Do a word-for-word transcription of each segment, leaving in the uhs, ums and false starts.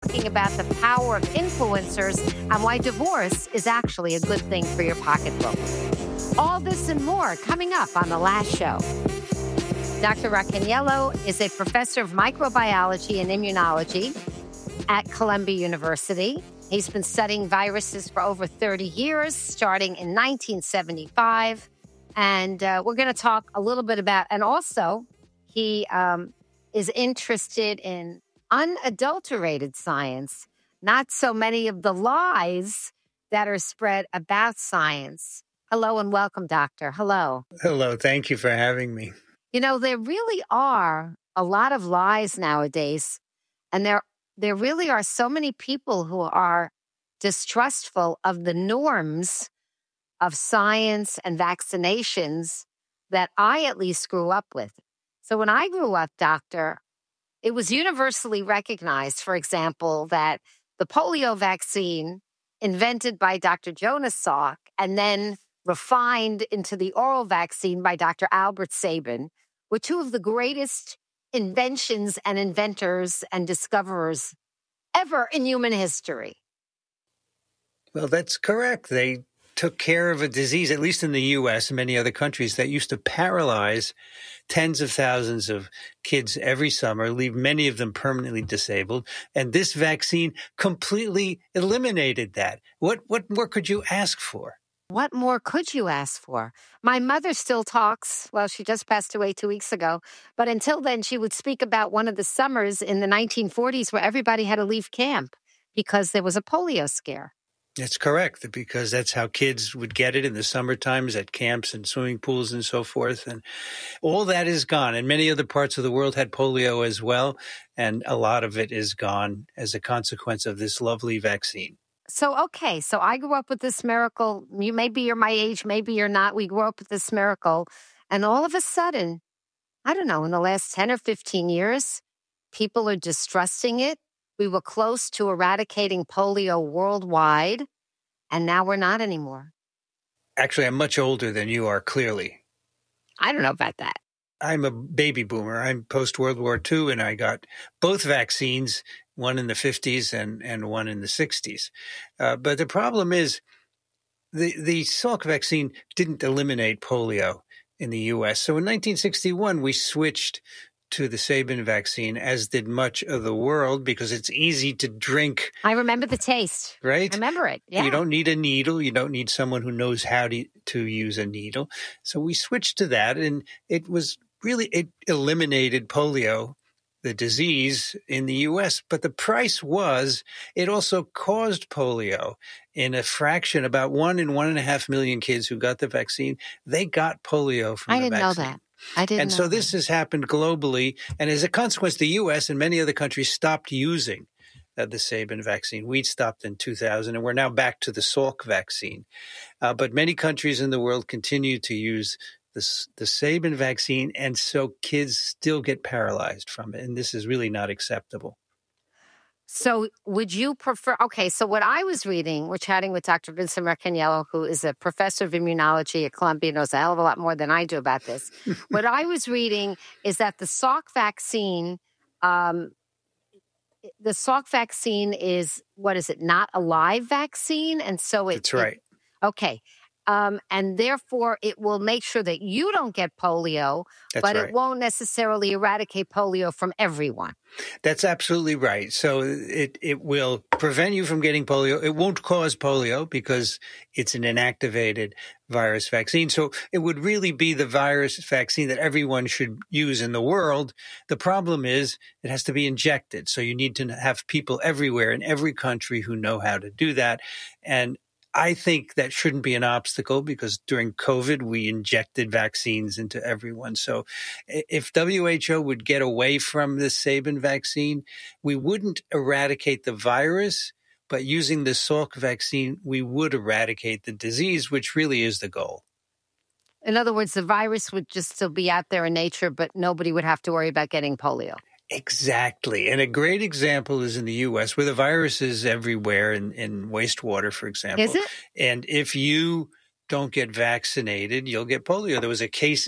talking about the power of influencers and why divorce is actually a good thing for your pocketbook. All this and more coming up on The Last Show. Doctor Racaniello is a professor of microbiology and immunology at Columbia University. He's been studying viruses for over thirty years, starting in nineteen seventy-five. And uh, we're going to talk a little bit about, and also he um, is interested in unadulterated science, not so many of the lies that are spread about science. Hello and welcome, Doctor. Hello. Hello. Thank you for having me. You know, there really are a lot of lies nowadays, and there there really are so many people who are distrustful of the norms of science and vaccinations that I at least grew up with. So when I grew up, Doctor, it was universally recognized, for example, that the polio vaccine invented by Doctor Jonas Salk and then refined into the oral vaccine by Doctor Albert Sabin were two of the greatest inventions and inventors and discoverers ever in human history. Well, that's correct. They took care of a disease, at least in the U S and many other countries, that used to paralyze tens of thousands of kids every summer, leave many of them permanently disabled. And this vaccine completely eliminated that. What, what more could you ask for? What more could you ask for? My mother still talks. Well, she just passed away two weeks ago. But until then, she would speak about one of the summers in the nineteen forties where everybody had to leave camp because there was a polio scare. That's correct, because that's how kids would get it in the summer times at camps and swimming pools and so forth. And all that is gone. And many other parts of the world had polio as well. And a lot of it is gone as a consequence of this lovely vaccine. So, okay, so I grew up with this miracle. You maybe you're my age, maybe you're not. We grew up with this miracle. And all of a sudden, I don't know, in the last ten or fifteen years, people are distrusting it. We were close to eradicating polio worldwide, and now we're not anymore. Actually, I'm much older than you are, clearly. I don't know about that. I'm a baby boomer. I'm post-World War Two, and I got both vaccines, one in the fifties and, and one in the sixties. Uh, but the problem is the, the Salk vaccine didn't eliminate polio in the U S. So in nineteen sixty-one, we switched to the Sabin vaccine, as did much of the world, because it's easy to drink. I remember the taste. Right? I remember it, yeah. You don't need a needle. You don't need someone who knows how to, to use a needle. So we switched to that, and it was really, it eliminated polio, the disease, in the U S. But the price was, it also caused polio in a fraction, about one in one and a half million kids who got the vaccine. They got polio from I the didn't vaccine. know that. I didn't and know so that. this has happened globally. And as a consequence, the U S and many other countries stopped using uh, the Sabin vaccine. We stopped in two thousand, and we're now back to the Salk vaccine. Uh, but many countries in the world continue to use the, the Sabin vaccine, and so kids still get paralyzed from it. And this is really not acceptable. So would you prefer, okay, so what I was reading, we're chatting with Doctor Vincent Racaniello, who is a professor of immunology at Columbia, knows a hell of a lot more than I do about this. What I was reading is that the Salk vaccine, um, the Salk vaccine is, what is it, not a live vaccine? And so it- That's right. It, okay. Um, and therefore, it will make sure that you don't get polio, That's but right. it won't necessarily eradicate polio from everyone. That's absolutely right. So it, it will prevent you from getting polio. It won't cause polio because it's an inactivated virus vaccine. So it would really be the virus vaccine that everyone should use in the world. The problem is it has to be injected. So you need to have people everywhere in every country who know how to do that. And I think that shouldn't be an obstacle, because during COVID, we injected vaccines into everyone. So if W H O would get away from the Sabin vaccine, we wouldn't eradicate the virus, but using the Salk vaccine, we would eradicate the disease, which really is the goal. In other words, the virus would just still be out there in nature, but nobody would have to worry about getting polio. Exactly. And a great example is in the U S, where the virus is everywhere in, in wastewater, for example. Is it? And if you don't get vaccinated, you'll get polio. There was a case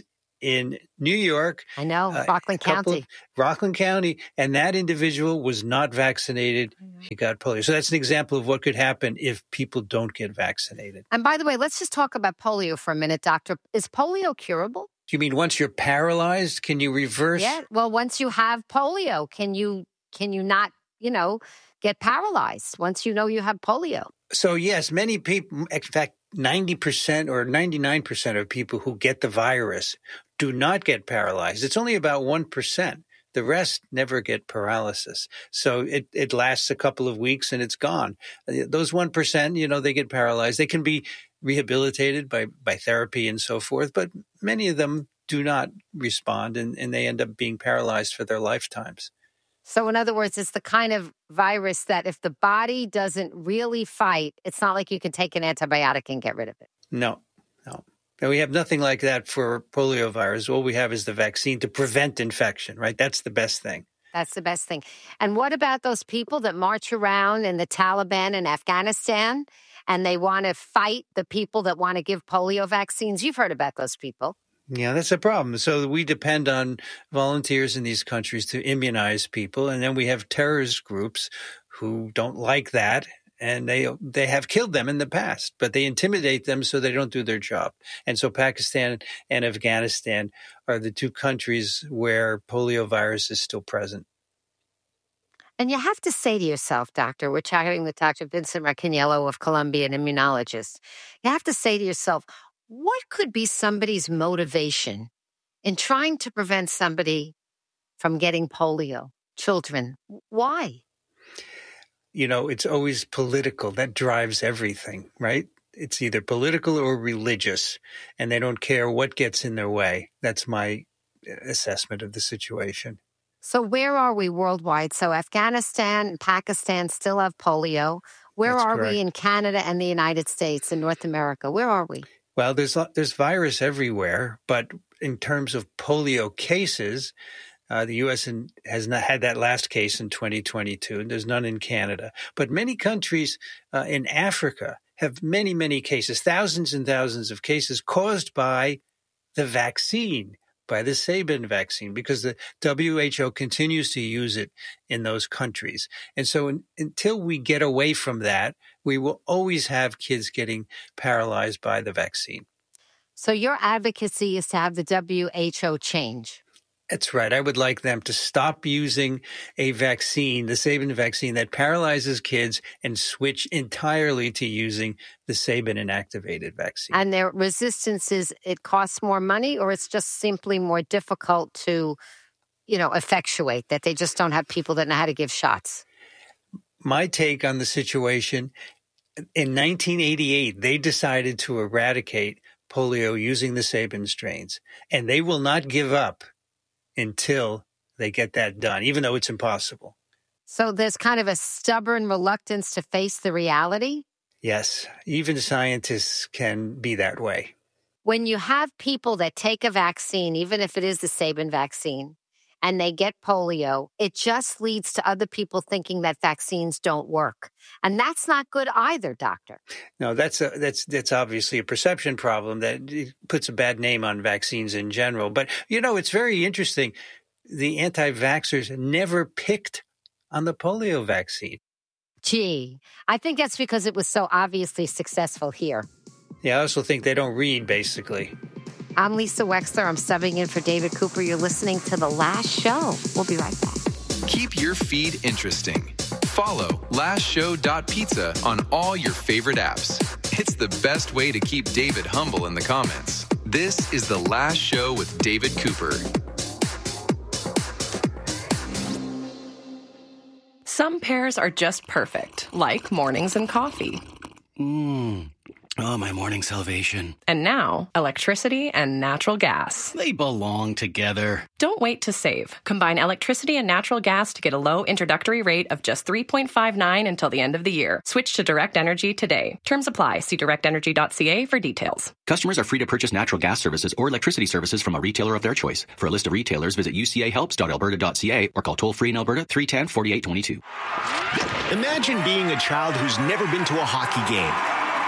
in New York. I know, uh, Rockland County. Of, Rockland County, and that individual was not vaccinated. He got polio. So that's an example of what could happen if people don't get vaccinated. And by the way, let's just talk about polio for a minute, Doctor. Is polio curable? Do you mean once you're paralyzed, can you reverse? Yeah. Well, once you have polio, can you can you not, you know, get paralyzed once you know you have polio? So, yes, many people, in fact, ninety percent or ninety-nine percent of people who get the virus do not get paralyzed. It's only about one percent. The rest never get paralysis. So it, it lasts a couple of weeks and it's gone. Those one percent, you know, they get paralyzed. They can be rehabilitated by, by therapy and so forth, but many of them do not respond and, and they end up being paralyzed for their lifetimes. So in other words, it's the kind of virus that if the body doesn't really fight, it's not like you can take an antibiotic and get rid of it. No, no. And we have nothing like that for poliovirus. All we have is the vaccine to prevent infection, right? That's the best thing. That's the best thing. And what about those people that march around in the Taliban in Afghanistan and they want to fight the people that want to give polio vaccines? You've heard about those people. Yeah, that's a problem. So we depend on volunteers in these countries to immunize people. And then we have terrorist groups who don't like that. And they they have killed them in the past, but they intimidate them so they don't do their job. And so Pakistan and Afghanistan are the two countries where polio virus is still present. And you have to say to yourself, Doctor, we're chatting with Doctor Vincent Racaniello of Columbia, an immunologist. You have to say to yourself, what could be somebody's motivation in trying to prevent somebody from getting polio? Children, why? You know, it's always political. That drives everything, right? It's either political or religious, and they don't care what gets in their way. That's my assessment of the situation. So where are we worldwide? So Afghanistan and Pakistan still have polio. Where That's are correct. we in Canada and the United States and North America? Where are we? Well, there's there's virus everywhere, but in terms of polio cases, uh, the U S in, has not had that last case in twenty twenty-two, and there's none in Canada. But many countries uh, in Africa have many, many cases, thousands and thousands of cases caused by the vaccine, by the Sabin vaccine, because the W H O continues to use it in those countries. And so in, until we get away from that, we will always have kids getting paralyzed by the vaccine. So your advocacy is to have the W H O change. That's right. I would like them to stop using a vaccine, the Sabin vaccine, that paralyzes kids and switch entirely to using the Sabin inactivated vaccine. And their resistance is it costs more money, or it's just simply more difficult to, you know, effectuate, that they just don't have people that know how to give shots? My take on the situation, in nineteen eighty-eight, they decided to eradicate polio using the Sabin strains, and they will not give up until they get that done, even though it's impossible. So there's kind of a stubborn reluctance to face the reality? Yes, even scientists can be that way. When you have people that take a vaccine, even if it is the Sabin vaccine, and they get polio, it just leads to other people thinking that vaccines don't work. And that's not good either, doctor. No, that's a, that's that's obviously a perception problem that puts a bad name on vaccines in general. But, you know, it's very interesting. The anti-vaxxers never picked on the polio vaccine. Gee, I think that's because it was so obviously successful here. Yeah, I also think they don't read, basically. I'm Lisa Wexler. I'm subbing in for David Cooper. You're listening to The Last Show. We'll be right back. Keep your feed interesting. Follow last show dot pizza on all your favorite apps. It's the best way to keep David humble in the comments. This is The Last Show with David Cooper. Some pairs are just perfect, like mornings and coffee. Mmm. Oh, my morning salvation. And now, electricity and natural gas. They belong together. Don't wait to save. Combine electricity and natural gas to get a low introductory rate of just three point five nine until the end of the year. Switch to Direct Energy today. Terms apply. See direct energy dot c a for details. Customers are free to purchase natural gas services or electricity services from a retailer of their choice. For a list of retailers, visit u c a helps dot alberta dot c a or call toll-free in Alberta three one zero, four eight two two. Imagine being a child who's never been to a hockey game.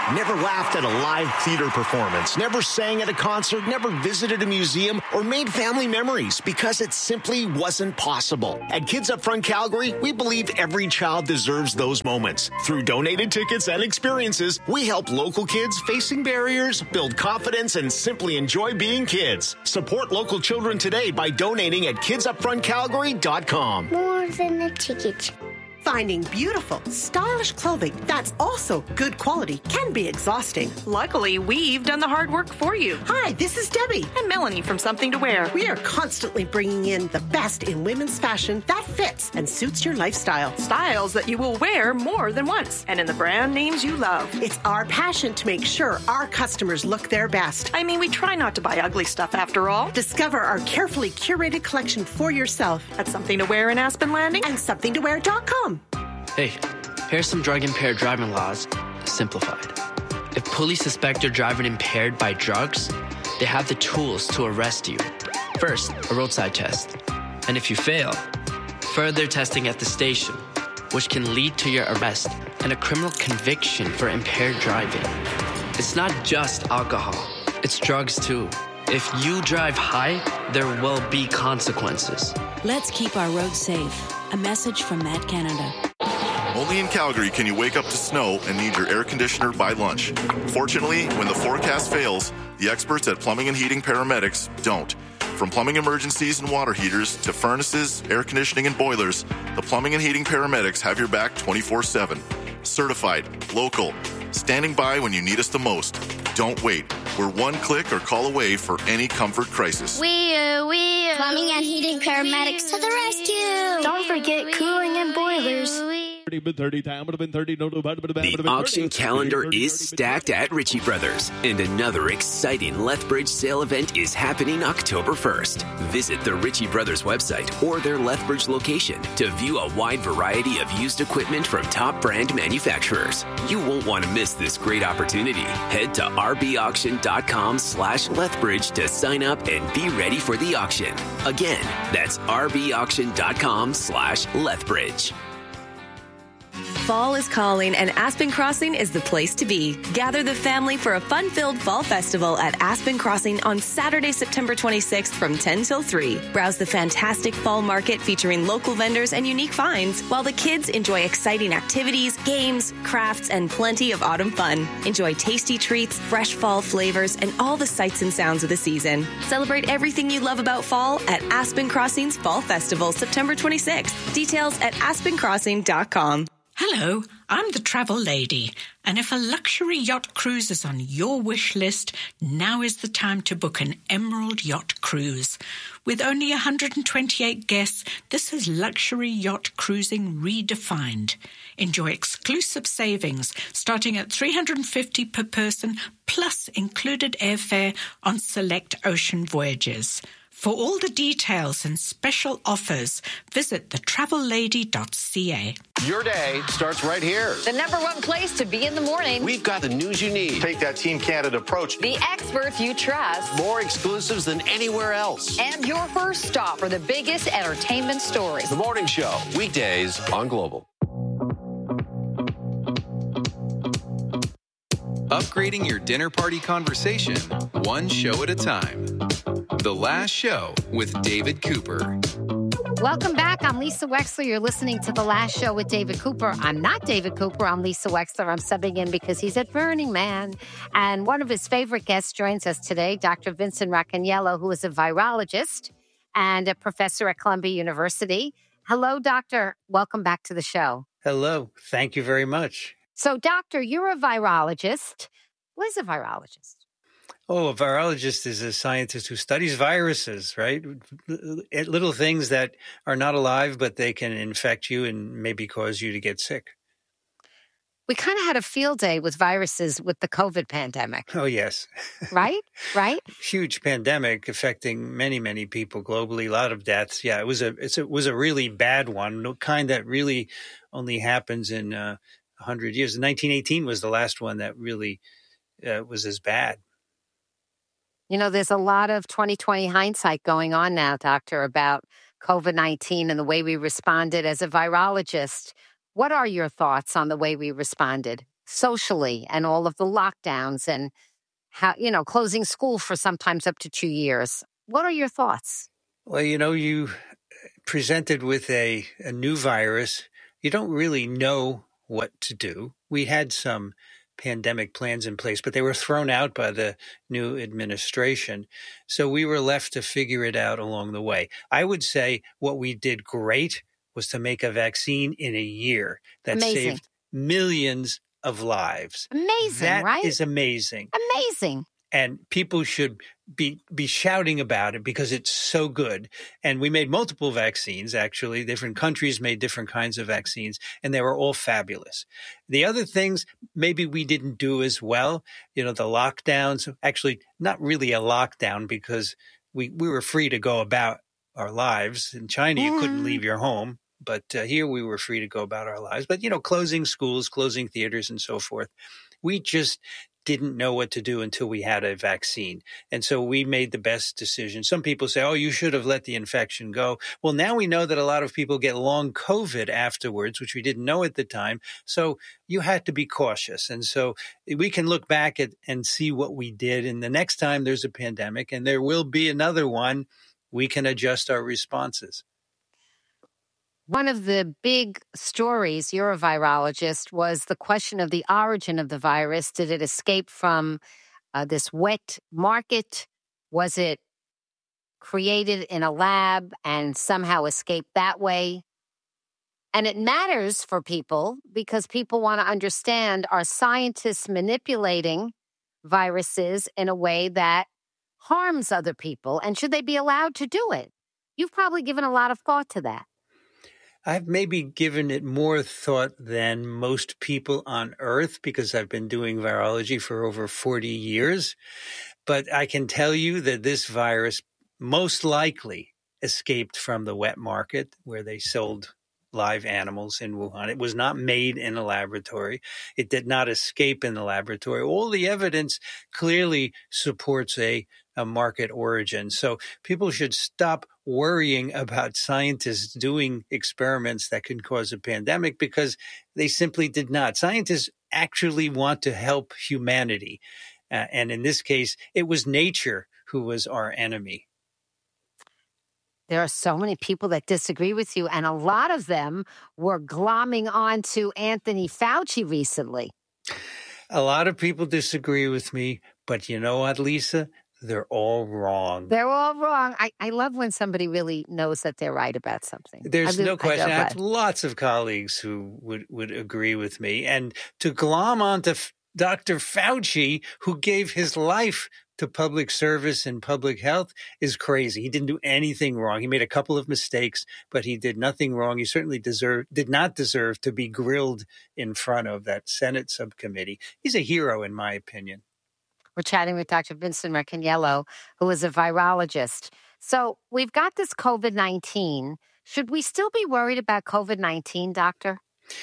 Never laughed at a live theater performance, never sang at a concert, never visited a museum, or made family memories because it simply wasn't possible. At Kids Up Front Calgary, we believe every child deserves those moments. Through donated tickets and experiences, we help local kids facing barriers build confidence and simply enjoy being kids. Support local children today by donating at kids up front calgary dot com. More than a ticket. Finding beautiful, stylish clothing that's also good quality can be exhausting. Luckily, we've done the hard work for you. Hi, this is Debbie. And Melanie from Something to Wear. We are constantly bringing in the best in women's fashion that fits and suits your lifestyle. Styles that you will wear more than once, and in the brand names you love. It's our passion to make sure our customers look their best. I mean, we try not to buy ugly stuff after all. Discover our carefully curated collection for yourself at Something to Wear in Aspen Landing and something to wear dot com. Hey, here's some drug-impaired driving laws, simplified. If police suspect you're driving impaired by drugs, they have the tools to arrest you. First, a roadside test. And if you fail, further testing at the station, which can lead to your arrest and a criminal conviction for impaired driving. It's not just alcohol, it's drugs too. If you drive high, there will be consequences. Let's keep our roads safe. A message from Matt Canada. Only in Calgary can you wake up to snow and need your air conditioner by lunch. Fortunately, when the forecast fails, the experts at Plumbing and Heating Paramedics don't. From plumbing emergencies and water heaters to furnaces, air conditioning, and boilers, the Plumbing and Heating Paramedics have your back twenty-four seven. Certified, local, standing by when you need us the most. Don't wait. We're one click or call away for any comfort crisis. We, uh, we, uh, Plumbing and Heating Paramedics to the rescue. Don't forget cooling and boilers. The auction calendar is stacked at Ritchie Brothers, and another exciting Lethbridge sale event is happening October first. Visit the Ritchie Brothers website or their Lethbridge location to view a wide variety of used equipment from top brand manufacturers. You won't want to miss this great opportunity. Head to rbauction.com slash Lethbridge to sign up and be ready for the auction. Again, that's rbauction.com slash Lethbridge. Fall is calling, and Aspen Crossing is the place to be. Gather the family for a fun-filled fall festival at Aspen Crossing on Saturday, September twenty-sixth from ten till three. Browse the fantastic fall market featuring local vendors and unique finds, while the kids enjoy exciting activities, games, crafts, and plenty of autumn fun. Enjoy tasty treats, fresh fall flavors, and all the sights and sounds of the season. Celebrate everything you love about fall at Aspen Crossing's Fall Festival, September twenty-sixth. Details at aspen crossing dot com. Hello, I'm the travel lady, and if a luxury yacht cruise is on your wish list, now is the time to book an Emerald Yacht Cruise. With only one hundred twenty-eight guests, this is luxury yacht cruising redefined. Enjoy exclusive savings starting at three hundred fifty dollars per person, plus included airfare on select ocean voyages. For all the details and special offers, visit the travel lady dot c a. Your day starts right here. The number one place to be in the morning. We've got the news you need. Take that Team Canada approach. The experts you trust. More exclusives than anywhere else. And your first stop for the biggest entertainment stories. The Morning Show, weekdays on Global. Upgrading your dinner party conversation, one show at a time. The Last Show with David Cooper. Welcome back. I'm Lisa Wexler. You're listening to The Last Show with David Cooper. I'm not David Cooper. I'm Lisa Wexler. I'm subbing in because he's at Burning Man. And one of his favorite guests joins us today, Doctor Vincent Racaniello, who is a virologist and a professor at Columbia University. Hello, Doctor. Welcome back to the show. Hello. Thank you very much. So, Doctor, you're a virologist. What is a virologist? Oh, a virologist is a scientist who studies viruses, right? Little things that are not alive, but they can infect you and maybe cause you to get sick. We kind of had a field day with viruses with the COVID pandemic. Oh, yes. Right? Right? Huge pandemic affecting many, many people globally, a lot of deaths. Yeah, it was a, it's a, it was a really bad one, the kind that really only happens in uh, one hundred years. nineteen eighteen was the last one that really uh, was as bad. You know, there's a lot of twenty twenty hindsight going on now, Doctor, about COVID nineteen and the way we responded as a virologist. What are your thoughts on the way we responded? socially and all of the lockdowns and how, you know, closing school for sometimes up to two years. What are your thoughts? Well, you know, you presented with a, a new virus. You don't really know what to do. We had some pandemic plans in place, but they were thrown out by the new administration. So we were left to figure it out along the way. I would say what we did great was to make a vaccine in a year that Amazing. saved millions of lives. Amazing, That right? is amazing. Amazing. And people should be be shouting about it because it's so good. And we made multiple vaccines, actually. Different countries made different kinds of vaccines, and they were all fabulous. The other things maybe we didn't do as well, you know, the lockdowns, actually not really a lockdown because we, we were free to go about our lives. In China, you couldn't leave your home. But uh, here we were free to go about our lives. But, you know, closing schools, closing theaters and so forth. We just didn't know what to do until we had a vaccine. And so we made the best decision. Some people say, oh, you should have let the infection go. Well, now we know that a lot of people get long COVID afterwards, which we didn't know at the time. So you had to be cautious. And so we can look back at and see what we did. And the next time there's a pandemic, and there will be another one, we can adjust our responses. One of the big stories, you're a virologist, was the question of the origin of the virus. Did it escape from uh, this wet market? Was it created in a lab and somehow escaped that way? And it matters for people because people want to understand, are scientists manipulating viruses in a way that harms other people? And should they be allowed to do it? You've probably given a lot of thought to that. I've maybe given it more thought than most people on Earth because I've been doing virology for over forty years. But I can tell you that this virus most likely escaped from the wet market where they sold live animals in Wuhan. It was not made in a laboratory. It did not escape in the laboratory. All the evidence clearly supports a, a market origin. So people should stop worrying about scientists doing experiments that can cause a pandemic because they simply did not. Scientists actually want to help humanity. Uh, and in this case, it was nature who was our enemy. There are so many people that disagree with you, and a lot of them were glomming on to Anthony Fauci recently. A lot of people disagree with me, but you know what, Lisa? They're all wrong. They're all wrong. I, I love when somebody really knows that they're right about something. There's I no do, question. I, I have lots of colleagues who would, would agree with me. And to glom onto F- Doctor Fauci, who gave his life to public service and public health, is crazy. He didn't do anything wrong. He made a couple of mistakes, but he did nothing wrong. He certainly deserved, did not deserve to be grilled in front of that Senate subcommittee. He's a hero, in my opinion. We're chatting with Doctor Vincent Racaniello, who is a virologist. So we've got this COVID nineteen. Should we still be worried about COVID nineteen, doctor?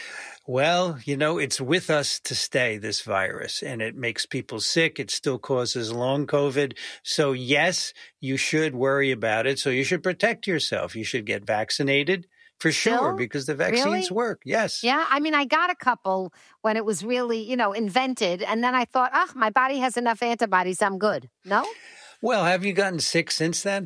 Well, you know, it's with us to stay, this virus, and it makes people sick. It still causes long COVID. So, yes, you should worry about it. So you should protect yourself. You should get vaccinated for Still? sure because the vaccines Really? work. Yes. Yeah, I mean, I got a couple when it was really, you know, invented. And then I thought, oh, my body has enough antibodies. I'm good. No? Well, have you gotten sick since then?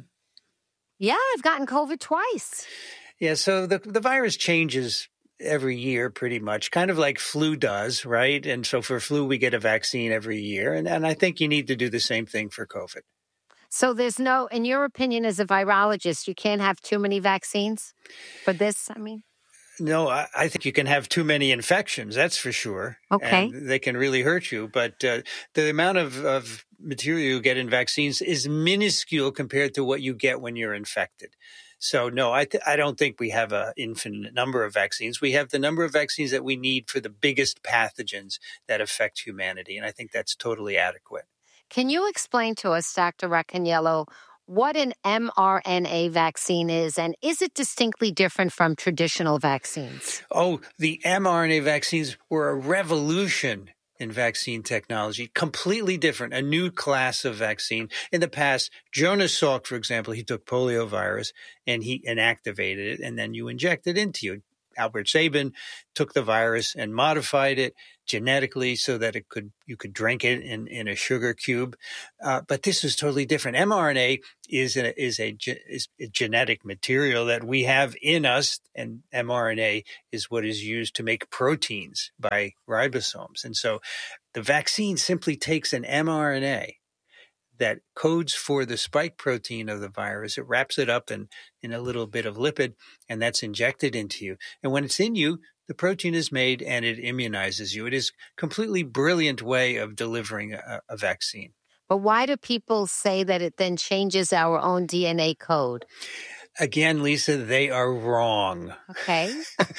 Yeah, I've gotten COVID twice. Yeah, so the the virus changes every year pretty much, kind of like flu does, right? And so for flu, we get a vaccine every year. And, and I think you need to do the same thing for COVID. So there's no, in your opinion, as a virologist, you can't have too many vaccines for this, I mean? No, I, I think you can have too many infections, that's for sure. Okay. And they can really hurt you. But uh, the amount of, of material you get in vaccines is minuscule compared to what you get when you're infected. So, no, I th- I don't think we have an infinite number of vaccines. We have the number of vaccines that we need for the biggest pathogens that affect humanity. And I think that's totally adequate. Can you explain to us, Doctor Racaniello, what an mRNA vaccine is, and is it distinctly different from traditional vaccines? Oh, the mRNA vaccines were a revolution in vaccine technology, completely different, a new class of vaccine. In the past, Jonas Salk, for example, he took polio virus and he inactivated it, and then you inject it into you. Albert Sabin took the virus and modified it genetically so that it could you could drink it in, in a sugar cube. Uh, but this is totally different. mRNA is a, is a is a genetic material that we have in us, and mRNA is what is used to make proteins by ribosomes. And so the vaccine simply takes an mRNA that codes for the spike protein of the virus. It wraps it up in, in a little bit of lipid, and that's injected into you. And when it's in you, the protein is made and it immunizes you. It is a completely brilliant way of delivering a, a vaccine. But why do people say that it then changes our own D N A code? Again, Lisa, they are wrong. Okay.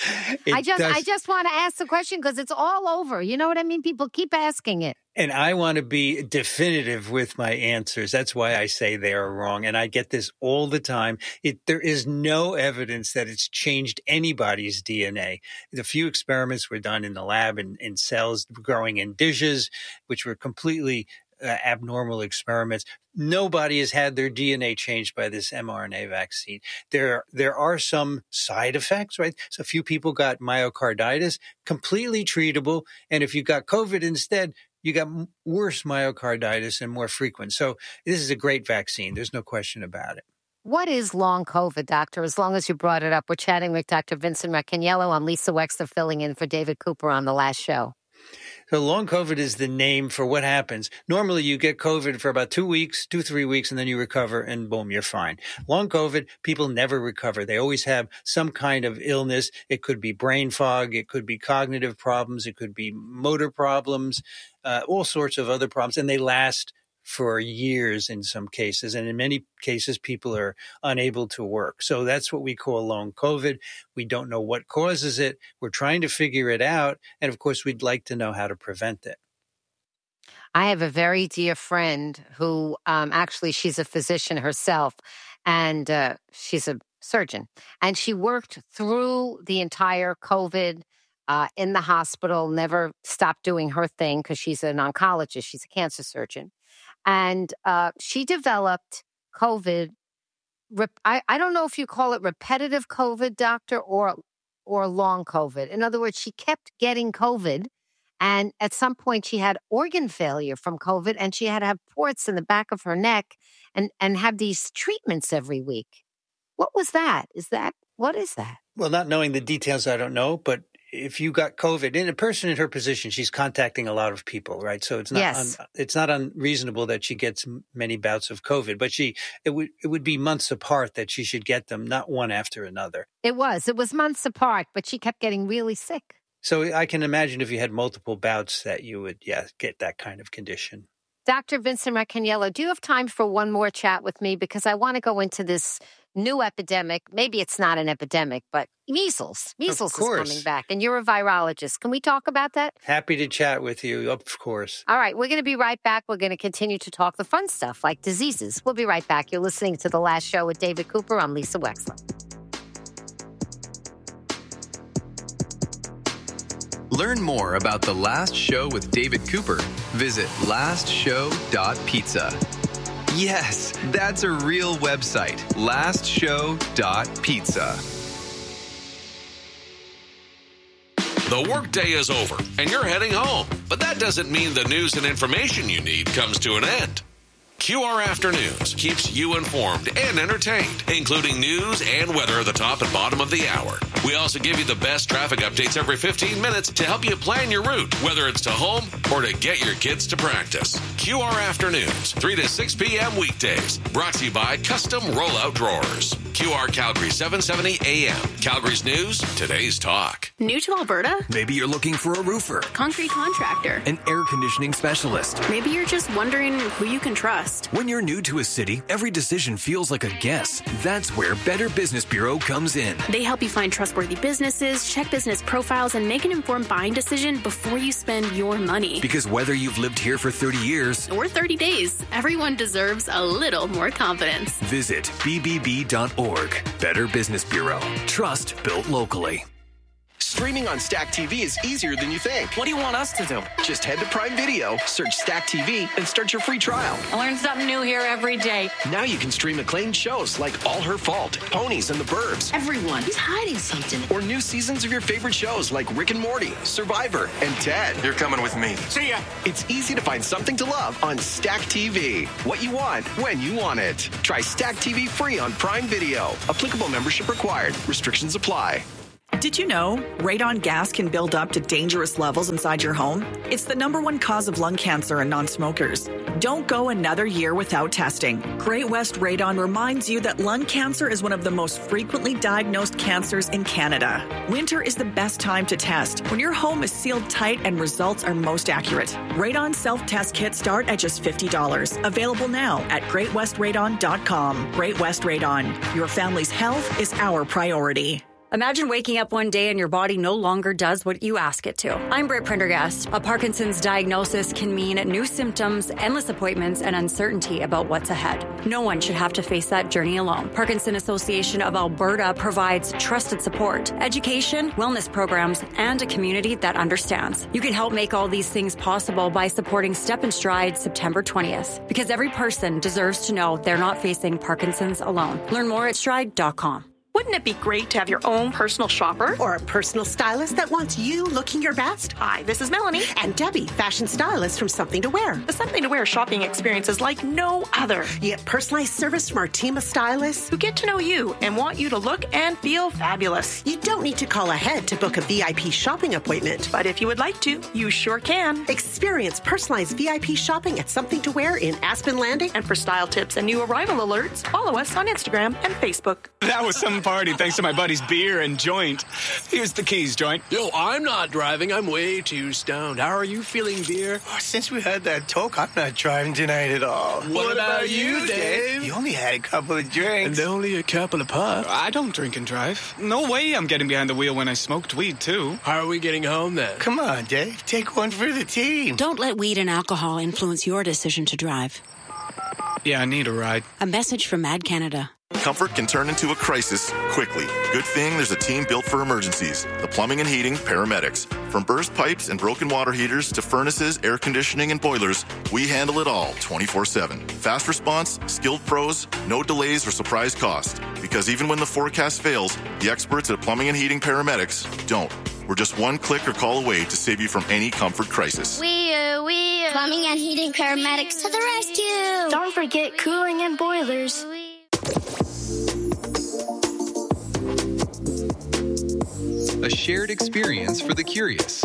I just does, I just want to ask the question because it's all over. You know what I mean? People keep asking it. And I want to be definitive with my answers. That's why I say they are wrong. And I get this all the time. It, there is no evidence that it's changed anybody's D N A. The few experiments were done in the lab in, in cells growing in dishes, which were completely Uh, abnormal experiments. Nobody has had their D N A changed by this mRNA vaccine. There, there are some side effects, right? So a few people got myocarditis, completely treatable. And if you got COVID instead, you got m- worse myocarditis and more frequent. So this is a great vaccine. There's no question about it. What is long COVID, doctor? As long as you brought it up, we're chatting with Doctor Vincent Racaniello. I'm Lisa Wexler filling in for David Cooper on The Last Show. So long COVID is the name for what happens. Normally you get COVID for about two weeks, two, three weeks, and then you recover and boom, you're fine. Long COVID, people never recover. They always have some kind of illness. It could be brain fog. It could be cognitive problems. It could be motor problems, uh, all sorts of other problems. And they last for years in some cases. And in many cases, people are unable to work. So that's what we call long COVID. We don't know what causes it. We're trying to figure it out. And of course, we'd like to know how to prevent it. I have a very dear friend who um, actually she's a physician herself, and uh, she's a surgeon. And she worked through the entire COVID uh, in the hospital, never stopped doing her thing because she's an oncologist. She's a cancer surgeon. And uh, she developed COVID. Rep- I, I don't know if you call it repetitive COVID, doctor, or or long COVID. In other words, she kept getting COVID. And at some point, she had organ failure from COVID. And she had to have ports in the back of her neck and, and have these treatments every week. What was that? Is that, what is that? Well, not knowing the details, I don't know. But if you got COVID, in a person in her position, she's contacting a lot of people, right? So it's not yes. un, it's not unreasonable that she gets many bouts of COVID, but she it would it would be months apart that she should get them, not one after another. It was. It was months apart, but she kept getting really sick. So I can imagine if you had multiple bouts that you would, yeah, get that kind of condition. Doctor Vincent Racaniello, do you have time for one more chat with me? Because I want to go into this new epidemic. Maybe it's not an epidemic, but measles. Measles is coming back. And you're a virologist. Can we talk about that? Happy to chat with you, of course. All right. We're going to be right back. We're going to continue to talk the fun stuff like diseases. We'll be right back. You're listening to The Last Show with David Cooper. I'm Lisa Wexler. Learn more about The Last Show with David Cooper. Visit last show dot pizza. Yes, that's a real website. last show dot pizza. The workday is over and you're heading home, but that doesn't mean the news and information you need comes to an end. Q R Afternoons keeps you informed and entertained, including news and weather at the top and bottom of the hour. We also give you the best traffic updates every fifteen minutes to help you plan your route, whether it's to home or to get your kids to practice. Q R Afternoons, three to six p.m. weekdays. Brought to you by Custom Rollout Drawers. Q R Calgary, seven seventy A M. Calgary's news, today's talk. New to Alberta? Maybe you're looking for a roofer, Concrete contractor, an air conditioning specialist. Maybe you're just wondering who you can trust. When you're new to a city, every decision feels like a guess. That's where Better Business Bureau comes in. They help you find trustworthy businesses, check business profiles, and make an informed buying decision before you spend your money. Because whether you've lived here for thirty years or thirty days, everyone deserves a little more confidence. Visit b b b dot org. Better Business Bureau. Trust built locally. Streaming on Stack T V is easier than you think. What do you want us to do? Just head to Prime Video, search Stack T V, and start your free trial. I learn something new here every day. Now you can stream acclaimed shows like All Her Fault, Ponies, and the Burbs. Everyone is hiding something. Or new seasons of your favorite shows like Rick and Morty, Survivor, and Ted. You're coming with me. See ya. It's easy to find something to love on Stack T V. What you want, when you want it. Try Stack T V free on Prime Video. Applicable membership required. Restrictions apply. Did you know radon gas can build up to dangerous levels inside your home? It's the number one cause of lung cancer in non-smokers. Don't go another year without testing. Great West Radon reminds you that lung cancer is one of the most frequently diagnosed cancers in Canada. Winter is the best time to test, when your home is sealed tight and results are most accurate. Radon self-test kits start at just fifty dollars. Available now at great west radon dot com. Great West Radon. Your family's health is our priority. Imagine waking up one day and your body no longer does what you ask it to. I'm Britt Prendergast. A Parkinson's diagnosis can mean new symptoms, endless appointments, and uncertainty about what's ahead. No one should have to face that journey alone. Parkinson Association of Alberta provides trusted support, education, wellness programs, and a community that understands. You can help make all these things possible by supporting Step and Stride September twentieth, because every person deserves to know they're not facing Parkinson's alone. Learn more at stride dot com. Wouldn't it be great to have your own personal shopper? Or a personal stylist that wants you looking your best? Hi, this is Melanie. And Debbie, fashion stylist from Something to Wear. The Something to Wear shopping experience is like no other. You get personalized service from our team of stylists who get to know you and want you to look and feel fabulous. You don't need to call ahead to book a V I P shopping appointment. But if you would like to, you sure can. Experience personalized V I P shopping at Something to Wear in Aspen Landing. And for style tips and new arrival alerts, follow us on Instagram and Facebook. That was some party thanks to my buddy's beer and joint. Here's the keys, joint. Yo, I'm not driving. I'm way too stoned. How are you feeling, dear? Oh, since we had that talk, I'm not driving tonight at all. What, what about, about you, Dave? You only had a couple of drinks. And only a couple of puffs. I don't drink and drive. No way I'm getting behind the wheel when I smoked weed, too. How are we getting home, then? Come on, Dave. Take one for the team. Don't let weed and alcohol influence your decision to drive. Yeah, I need a ride. A message from Mad Canada. Comfort can turn into a crisis quickly. Good thing there's a team built for emergencies. The Plumbing and Heating Paramedics. From burst pipes and broken water heaters to furnaces, air conditioning, and boilers, we handle it all twenty-four seven. Fast response, skilled pros, no delays or surprise cost. Because even when the forecast fails, the experts at Plumbing and Heating Paramedics don't. We're just one click or call away to save you from any comfort crisis. We are, we are. Plumbing and Heating Paramedics to the rescue. Don't forget cooling and boilers. A shared experience for the curious.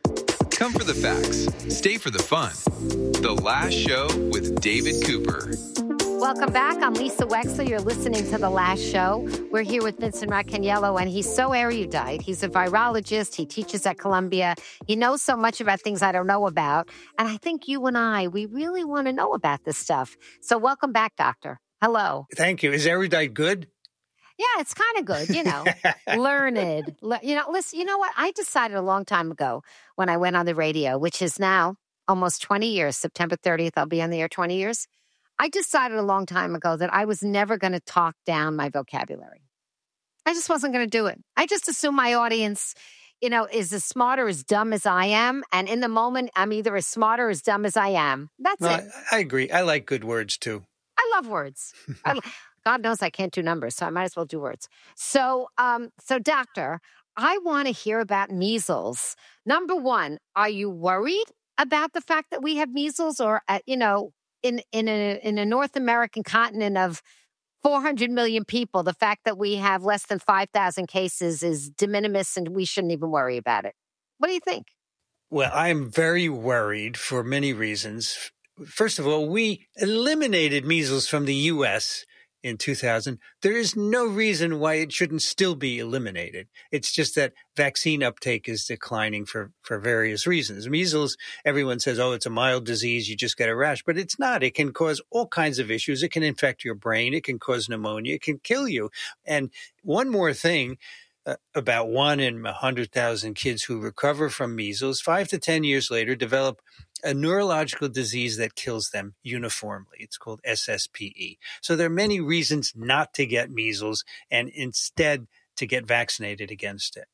Come for the facts, stay for the fun. The Last Show with David Cooper. Welcome back. I'm Lisa Wexler. You're listening to The Last Show. We're here with Vincent Racaniello, and he's so erudite. He's a virologist. He teaches at Columbia. He knows so much about things I don't know about. And I think you and I, we really want to know about this stuff. So welcome back, Doctor. Hello. Thank you. Is erudite good? Yeah, it's kind of good, you know, learned. Le- you know, listen, you know what? I decided a long time ago when I went on the radio, which is now almost twenty years, September thirtieth, I'll be on the air twenty years. I decided a long time ago that I was never going to talk down my vocabulary. I just wasn't going to do it. I just assume my audience, you know, is as smart or as dumb as I am. And in the moment, I'm either as smart or as dumb as I am. That's well, it. I, I agree. I like good words, too. I love words. I, God knows I can't do numbers, so I might as well do words. So, um, so doctor, I want to hear about measles. Number one, are you worried about the fact that we have measles, or uh, you know, in in a in a North American continent of four hundred million people, the fact that we have less than five thousand cases is de minimis, and we shouldn't even worry about it? What do you think? Well, I am very worried for many reasons. First of all, we eliminated measles from the U S in two thousand. There is no reason why it shouldn't still be eliminated. It's just that vaccine uptake is declining for, for various reasons. Measles, everyone says, oh, it's a mild disease, you just get a rash. But it's not. It can cause all kinds of issues. It can infect your brain. It can cause pneumonia. It can kill you. And one more thing, uh, about one in one hundred thousand kids who recover from measles, five to ten years later, develop a neurological disease that kills them uniformly. It's called S S P E. So there are many reasons not to get measles and instead to get vaccinated against it.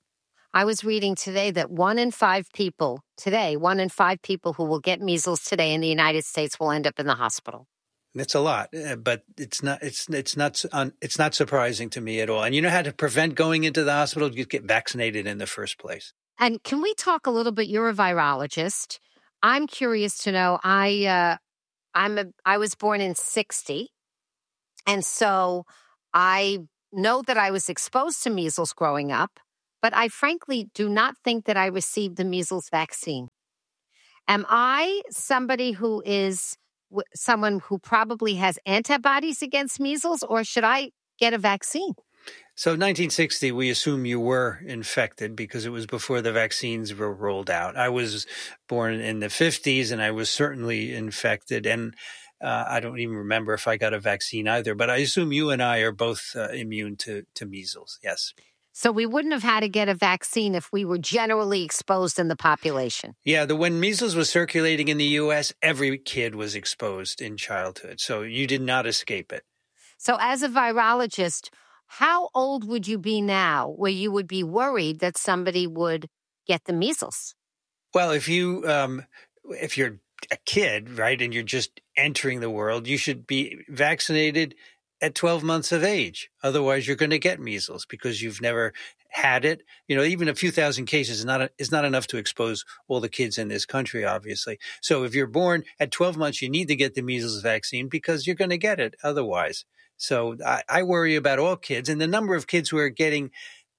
I was reading today that one in five people today, one in five people who will get measles today in the United States will end up in the hospital. That's a lot, uh, but it's not. It's it's not. Un, it's not surprising to me at all. And you know how to prevent going into the hospital? You get vaccinated in the first place. And can we talk a little bit? You're a virologist. I'm curious to know. I uh, I'm a. I was born in sixty, and so I know that I was exposed to measles growing up. But I frankly do not think that I received the measles vaccine. Am I somebody who is w- someone who probably has antibodies against measles, or should I get a vaccine? So nineteen sixty, we assume you were infected because it was before the vaccines were rolled out. I was born in the fifties, and I was certainly infected. And uh, I don't even remember if I got a vaccine either. But I assume you and I are both uh, immune to, to measles. Yes. So we wouldn't have had to get a vaccine if we were generally exposed in the population. Yeah, the when measles was circulating in the U S, every kid was exposed in childhood. So you did not escape it. So as a virologist, how old would you be now where you would be worried that somebody would get the measles? Well, if you um, if you're a kid, right, and you're just entering the world, you should be vaccinated at twelve months of age. Otherwise, you're going to get measles because you've never had it. You know, even a few thousand cases is not a, is not enough to expose all the kids in this country, obviously. So if you're born at twelve months, you need to get the measles vaccine because you're going to get it otherwise. So I, I worry about all kids. And the number of kids who are getting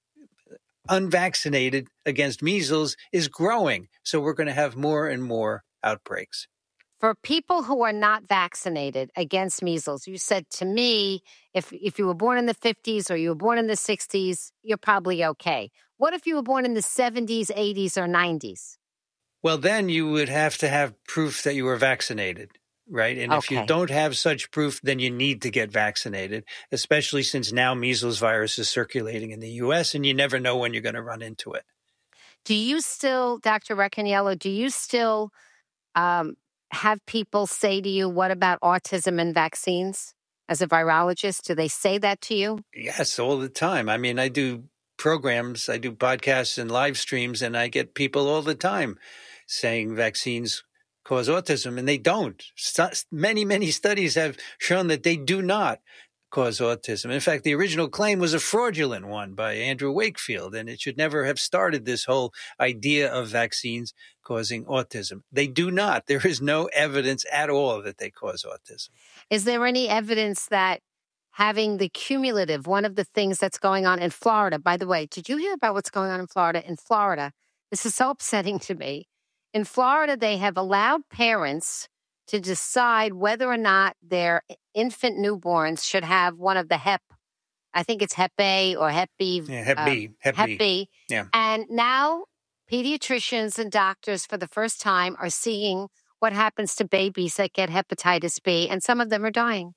unvaccinated against measles is growing. So we're going to have more and more outbreaks. For people who are not vaccinated against measles, you said to me, if if you were born in the fifties or you were born in the sixties, you're probably okay. What if you were born in the seventies, eighties, or nineties? Well, then you would have to have proof that you were vaccinated, right? And if Okay. you don't have such proof, then you need to get vaccinated, especially since now measles virus is circulating in the U S and you never know when you're going to run into it. Do you still, Doctor Racaniello, do you still um, have people say to you, what about autism and vaccines? As a virologist, do they say that to you? Yes, all the time. I mean, I do programs, I do podcasts and live streams, and I get people all the time saying vaccines cause autism, and they don't. St- many, many studies have shown that they do not cause autism. In fact, the original claim was a fraudulent one by Andrew Wakefield, and it should never have started this whole idea of vaccines causing autism. They do not. There is no evidence at all that they cause autism. Is there any evidence that having the cumulative, one of the things that's going on in Florida, by the way, did you hear about what's going on in Florida? In Florida, this is so upsetting to me. In Florida, they have allowed parents to decide whether or not their infant newborns should have one of the Hep, I think it's Hep A or Hep B. Yeah, Hep B. um, Hep, Hep B. B. Yeah. And now pediatricians and doctors for the first time are seeing what happens to babies that get hepatitis B, and some of them are dying.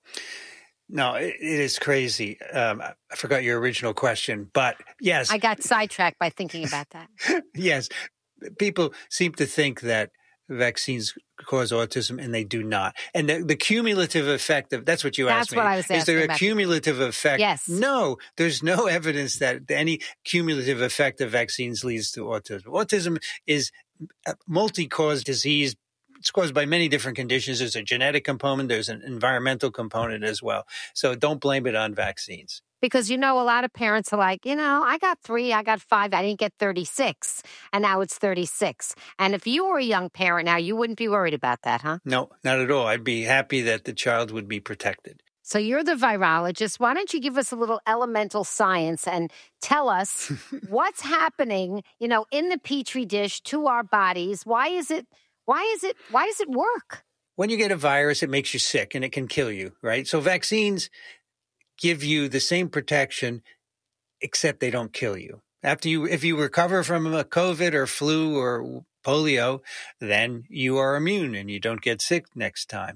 No, it, it is crazy. Um, I forgot your original question, but yes. I got sidetracked by thinking about that. Yes. People seem to think that vaccines cause autism, and they do not. And the, the cumulative effect of, that's what you That's asked me. what I was Is there asking a about. cumulative effect? Yes. No, there's no evidence that any cumulative effect of vaccines leads to autism. Autism is a multi-cause disease. It's caused by many different conditions. There's a genetic component. There's an environmental component as well. So don't blame it on vaccines. Because, you know, a lot of parents are like, you know, I got three, I got five, I didn't get thirty-six, and now it's thirty-six. And if you were a young parent now, you wouldn't be worried about that, huh? No, not at all. I'd be happy that the child would be protected. So you're the virologist. Why don't you give us a little elemental science and tell us what's happening, you know, in the Petri dish to our bodies? Why is it, why is it, why does it work? When you get a virus, it makes you sick and it can kill you, right? So vaccines give you the same protection, except they don't kill you. After you, if you recover from a COVID or flu or polio, then you are immune and you don't get sick next time.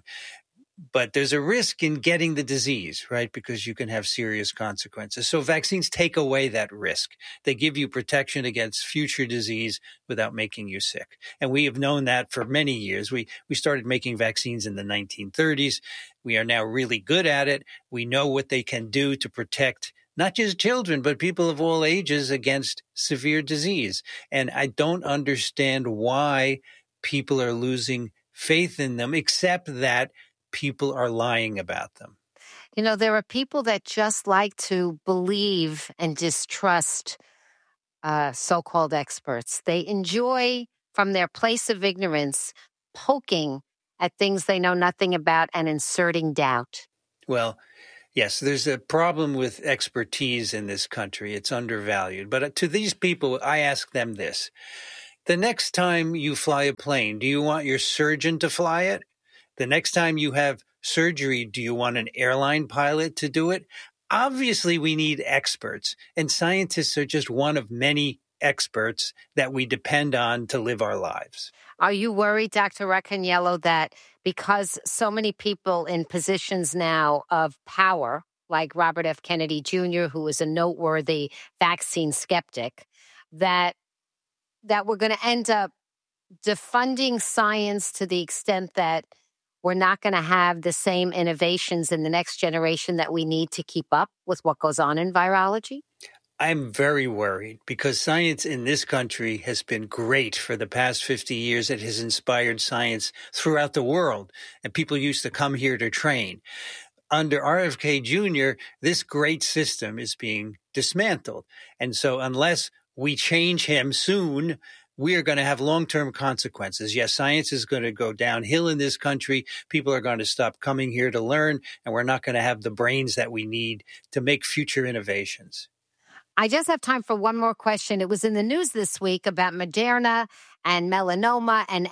But there's a risk in getting the disease, right? Because you can have serious consequences. So vaccines take away that risk. They give you protection against future disease without making you sick. And we have known that for many years. We we started making vaccines in the nineteen thirties. We are now really good at it. We know what they can do to protect not just children, but people of all ages against severe disease. And I don't understand why people are losing faith in them, except that people are lying about them. You know, there are people that just like to believe and distrust uh, so-called experts. They enjoy, from their place of ignorance, poking at things they know nothing about and inserting doubt. Well, yes, there's a problem with expertise in this country. It's undervalued. But to these people, I ask them this. The next time you fly a plane, do you want your surgeon to fly it? The next time you have surgery, do you want an airline pilot to do it? Obviously, we need experts, and scientists are just one of many experts that we depend on to live our lives. Are you worried, Doctor Racaniello, that because so many people in positions now of power, like Robert F. Kennedy Junior, who is a noteworthy vaccine skeptic, that that we're going to end up defunding science to the extent that we're not going to have the same innovations in the next generation that we need to keep up with what goes on in virology? I'm very worried because science in this country has been great for the past fifty years. It has inspired science throughout the world, and people used to come here to train. Under R F K Junior, this great system is being dismantled. And so unless we change him soon, we are going to have long-term consequences. Yes, science is going to go downhill in this country. People are going to stop coming here to learn, and we're not going to have the brains that we need to make future innovations. I just have time for one more question. It was in the news this week about Moderna and melanoma and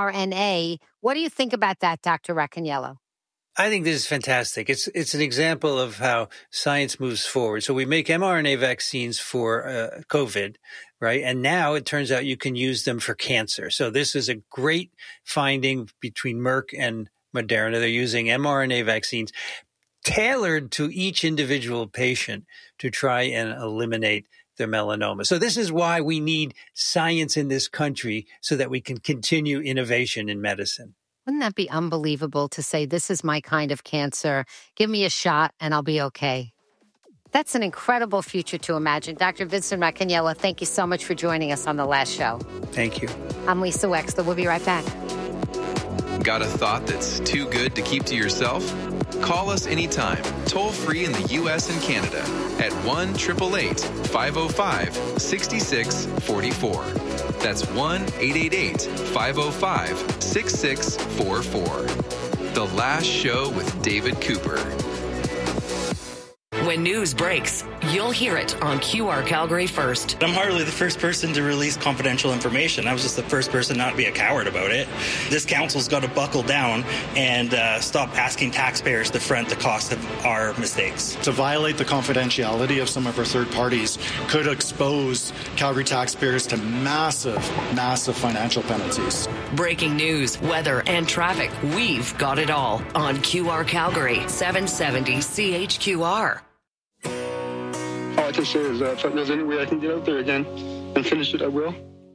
mRNA. What do you think about that, Doctor Racaniello? I think this is fantastic. It's it's an example of how science moves forward. So we make mRNA vaccines for uh, COVID, right? And now it turns out you can use them for cancer. So this is a great finding between Merck and Moderna. They're using mRNA vaccines tailored to each individual patient to try and eliminate their melanoma. So this is why we need science in this country so that we can continue innovation in medicine. Wouldn't that be unbelievable to say, this is my kind of cancer, give me a shot and I'll be okay? That's an incredible future to imagine. Doctor Vincent Racaniello, thank you so much for joining us on The Last Show. Thank you. I'm Lisa Wexler. We'll be right back. Got a thought that's too good to keep to yourself? Call us anytime, toll free in the U S and Canada at one eight eight eight, five oh five, six six four four. That's one eight eight eight, five oh five, six six four four. The Last Show with David Cooper. When news breaks, you'll hear it on Q R Calgary First. I'm hardly the first person to release confidential information. I was just the first person not to be a coward about it. This council's got to buckle down and uh, stop asking taxpayers to front the cost of our mistakes. To violate the confidentiality of some of our third parties could expose Calgary taxpayers to massive, massive financial penalties. Breaking news, weather, and traffic. We've got it all on Q R Calgary, seven seventy C H Q R. All I can say is that if there's any way I can get out there again and finish it, I will.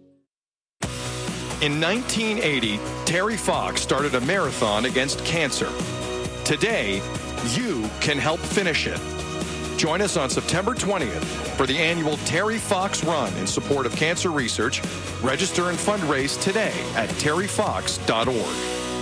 In nineteen eighty, Terry Fox started a marathon against cancer. Today, you can help finish it. Join us on September twentieth for the annual Terry Fox Run in support of cancer research. Register and fundraise today at terry fox dot org.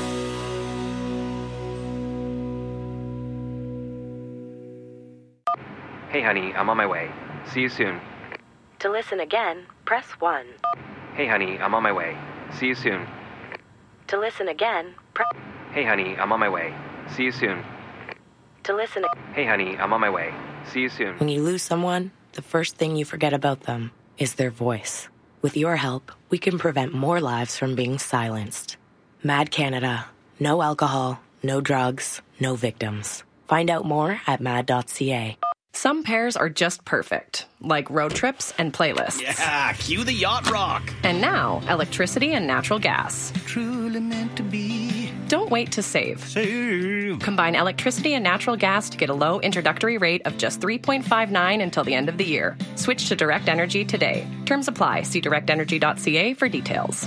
Hey, honey, I'm on my way. See you soon. To listen again, press one. Hey, honey, I'm on my way. See you soon. To listen again, press... Hey, honey, I'm on my way. See you soon. To listen... Hey, honey, I'm on my way. See you soon. When you lose someone, the first thing you forget about them is their voice. With your help, we can prevent more lives from being silenced. Mad Canada. No alcohol, no drugs, no victims. Find out more at mad dot c a. Some pairs are just perfect, like road trips and playlists. Yeah, cue the yacht rock. And now, electricity and natural gas. Truly meant to be. Don't wait to save. Save. Combine electricity and natural gas to get a low introductory rate of just three point five nine until the end of the year. Switch to Direct Energy today. Terms apply. See direct energy dot c a for details.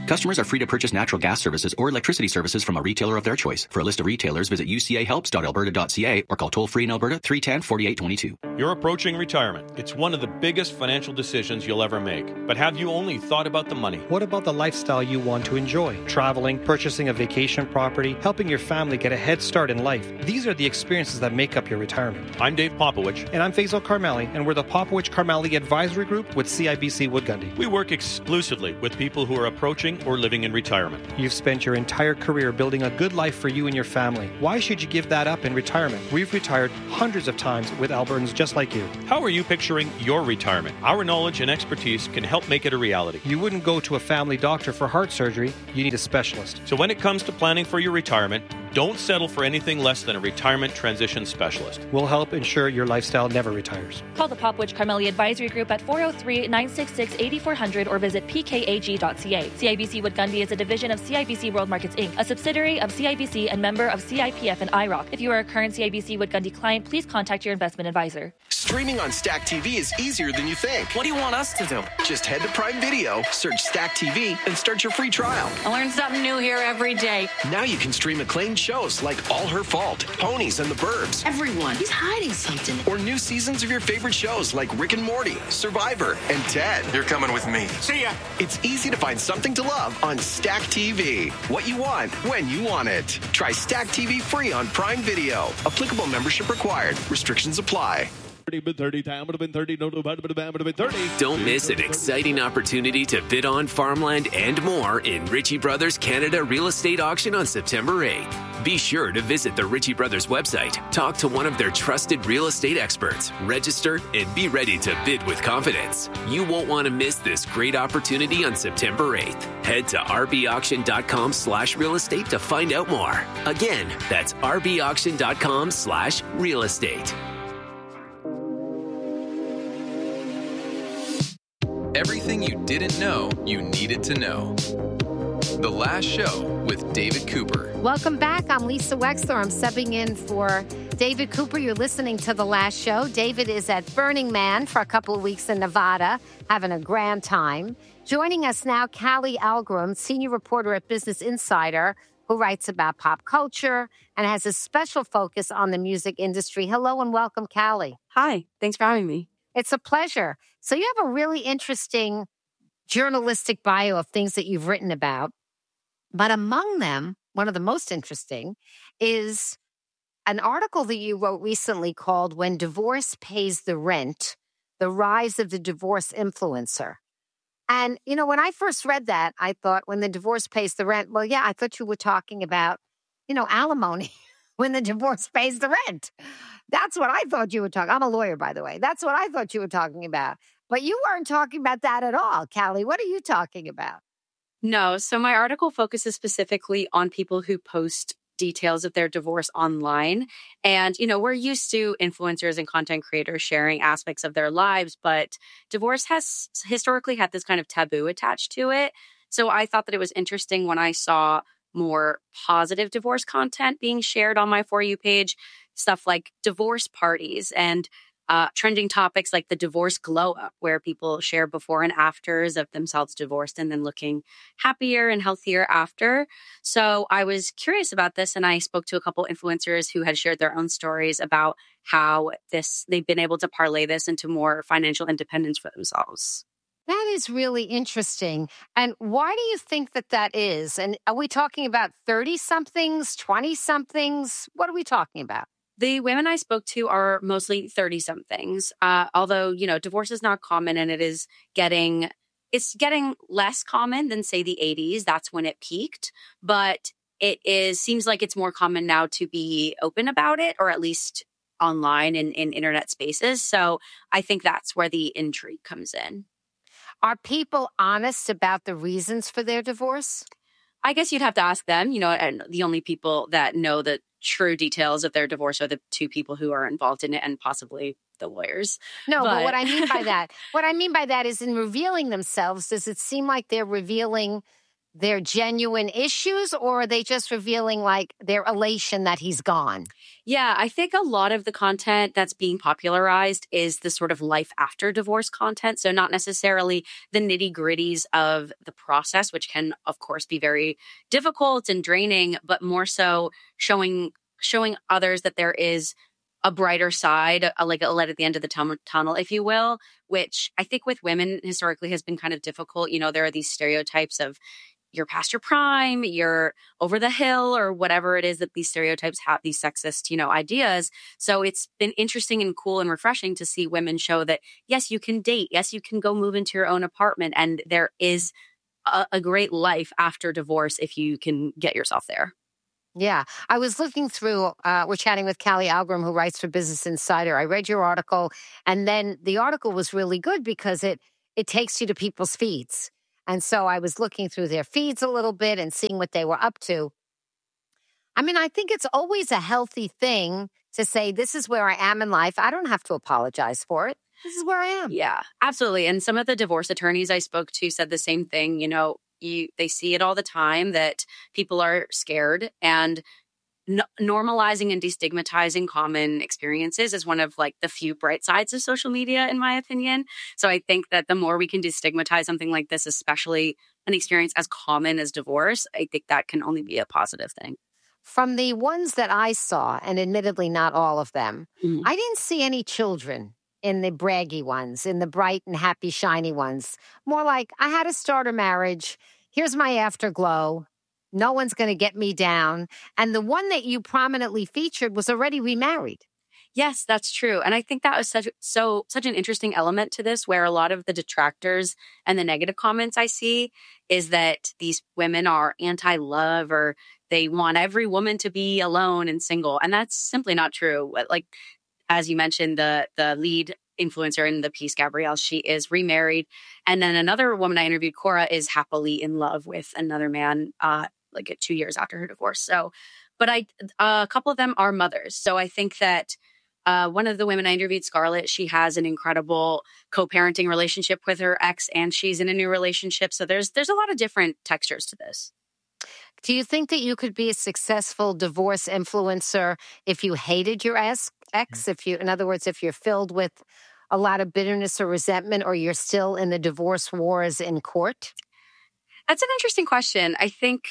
Customers are free to purchase natural gas services or electricity services from a retailer of their choice. For a list of retailers, visit u c a helps dot alberta dot c a or call toll-free in Alberta three one zero, four eight two two. You're approaching retirement. It's one of the biggest financial decisions you'll ever make. But have you only thought about the money? What about the lifestyle you want to enjoy? Traveling, purchasing a vacation property, helping your family get a head start in life. These are the experiences that make up your retirement. I'm Dave Popowich. And I'm Faisal Karmali, and we're the Popowich Karmali Advisory Group with C I B C Wood Gundy. We work exclusively with people who are approaching or living in retirement. You've spent your entire career building a good life for you and your family. Why should you give that up in retirement? We've retired hundreds of times with Albertans just like you. How are you picturing your retirement? Our knowledge and expertise can help make it a reality. You wouldn't go to a family doctor for heart surgery. You need a specialist. So when it comes to planning for your retirement, don't settle for anything less than a retirement transition specialist. We'll help ensure your lifestyle never retires. Call the Popowich Karmali Advisory Group at four oh three, nine six six, eight four zero zero or visit p k a g dot c a. C I B C Wood Gundy is a division of C I B C World Markets Incorporated, a subsidiary of C I B C and member of C I P F and I R O C. If you are a current C I B C Wood Gundy client, please contact your investment advisor. Streaming on Stack T V is easier than you think. What do you want us to do? Just head to Prime Video, search Stack T V, and start your free trial. I learn something new here every day. Now you can stream acclaimed shows like All Her Fault, Ponies and the Burbs. Everyone, he's hiding something. Or new seasons of your favorite shows like Rick and Morty, Survivor, and Ted. You're coming with me. See ya. It's easy to find something to love on Stack T V. What you want, when you want it. Try Stack T V free on Prime Video. Applicable membership required. Restrictions apply. Don't miss an exciting opportunity to bid on farmland and more in Ritchie Brothers Canada Real Estate Auction on September eighth. Be sure to visit the Ritchie Brothers website, talk to one of their trusted real estate experts, register, and be ready to bid with confidence. You won't want to miss this great opportunity on September eighth. Head to rbauction.com slash real estate to find out more. Again, that's rbauction.com slash real estate. Everything you didn't know you needed to know. The Last Show with David Cooper. Welcome back. I'm Lisa Wexler. I'm subbing in for David Cooper. You're listening to The Last Show. David is at Burning Man for a couple of weeks in Nevada, having a grand time. Joining us now, Callie Algrim, senior reporter at Business Insider, who writes about pop culture and has a special focus on the music industry. Hello and welcome, Callie. Hi. Thanks for having me. It's a pleasure. So you have a really interesting journalistic bio of things that you've written about. But among them, one of the most interesting is an article that you wrote recently called When Divorce Pays the Rent, The Rise of the Divorce Influencer. And, you know, when I first read that, I thought when the divorce pays the rent, well, yeah, I thought you were talking about, you know, alimony when the divorce pays the rent. That's what I thought you were talking. I'm a lawyer, by the way. That's what I thought you were talking about. But you weren't talking about that at all, Callie. What are you talking about? No. So my article focuses specifically on people who post details of their divorce online. And, you know, we're used to influencers and content creators sharing aspects of their lives, but divorce has historically had this kind of taboo attached to it. So I thought that it was interesting when I saw more positive divorce content being shared on my For You page, stuff like divorce parties and uh, trending topics like the divorce glow up, where people share before and afters of themselves divorced and then looking happier and healthier after. So I was curious about this, and I spoke to a couple influencers who had shared their own stories about how this they've been able to parlay this into more financial independence for themselves. That is really interesting. And why do you think that that is? And are we talking about thirty-somethings, twenty-somethings? What are we talking about? The women I spoke to are mostly thirty-somethings, uh, although, you know, divorce is not common and it is getting, it's getting less common than, say, the eighties. That's when it peaked. But it is seems like it's more common now to be open about it, or at least online and in internet spaces. So I think that's where the intrigue comes in. Are people honest about the reasons for their divorce? I guess you'd have to ask them, you know, and the only people that know the true details of their divorce are the two people who are involved in it and possibly the lawyers. No, but, but what I mean by that, what I mean by that is in revealing themselves, does it seem like they're revealing their genuine issues, or are they just revealing like their elation that he's gone? Yeah, I think a lot of the content that's being popularized is the sort of life after divorce content. So not necessarily the nitty gritties of the process, which can, of course, be very difficult and draining, but more so showing showing others that there is a brighter side, a, like a light at the end of the tum- tunnel, if you will, which I think with women historically has been kind of difficult. You know, there are these stereotypes of you're past your prime, you're over the hill, or whatever it is that these stereotypes have, these sexist, you know, ideas. So it's been interesting and cool and refreshing to see women show that, yes, you can date. Yes, you can go move into your own apartment. And there is a, a great life after divorce if you can get yourself there. Yeah. I was looking through, uh, we're chatting with Callie Algram, who writes for Business Insider. I read your article, and then the article was really good because it it takes you to people's feeds. And so I was looking through their feeds a little bit and seeing what they were up to. I mean, I think it's always a healthy thing to say, this is where I am in life. I don't have to apologize for it. This is where I am. Yeah, absolutely. And some of the divorce attorneys I spoke to said the same thing. You know, you they see it all the time that people are scared, and n- normalizing and destigmatizing common experiences is one of like the few bright sides of social media, in my opinion. So I think that the more we can destigmatize something like this, especially an experience as common as divorce, I think that can only be a positive thing. From the ones that I saw, and admittedly not all of them, Mhm. I didn't see any children in the braggy ones, in the bright and happy, shiny ones. More like, I had a starter marriage. Here's my afterglow. No one's going to get me down. And the one that you prominently featured was already remarried. Yes, that's true. And I think that was such so such an interesting element to this, where a lot of the detractors and the negative comments I see is that these women are anti-love, or they want every woman to be alone and single. And that's simply not true. Like, as you mentioned, the the lead influencer in the piece, Gabrielle, she is remarried. And then another woman I interviewed, Cora, is happily in love with another man, uh, like two years after her divorce. So, but I, uh, a couple of them are mothers. So I think that uh, one of the women I interviewed, Scarlett, she has an incredible co-parenting relationship with her ex, and she's in a new relationship. So there's there's a lot of different textures to this. Do you think that you could be a successful divorce influencer if you hated your ex? ex? If you, in other words, if you're filled with a lot of bitterness or resentment, or you're still in the divorce wars in court? That's an interesting question. I think,